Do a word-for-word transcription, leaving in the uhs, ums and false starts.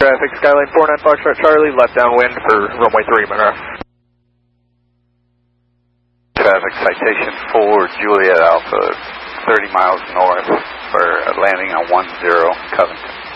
traffic, Skyline four nine Foxtrot Charlie, left downwind for runway three, Monroe. Traffic, citation for Juliet Alpha, thirty miles north for landing on one zero Covington.